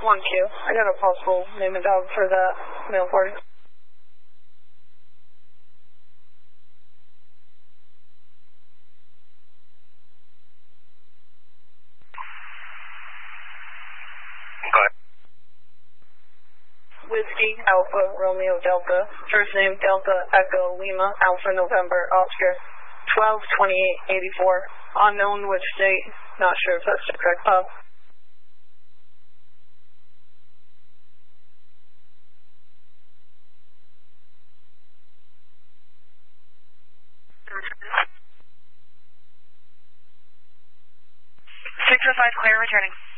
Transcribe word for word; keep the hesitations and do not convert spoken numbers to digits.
one Q. I got a possible name and dog for that mail party. Whiskey, Alpha, Romeo, Delta. First name, Delta, Echo, Lima, Alpha, November, Oscar. twelve twenty-eight eighty-four. Unknown which state. Not sure if that's the correct pub. six oh five, clear, returning.